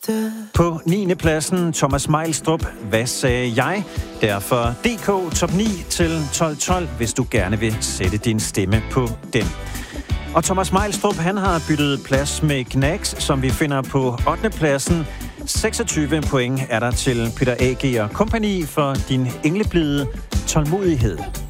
På 9. pladsen, Thomas Meilstrup, Hvad sagde jeg? Derfor DK top 9 til 12.12, hvis du gerne vil sætte din stemme på den. Og Thomas Meilstrup, han har byttet plads med Gnags, som vi finder på 8. pladsen. 26 point er der til Peter A.G. og kompagni for din engleblide tålmodighed.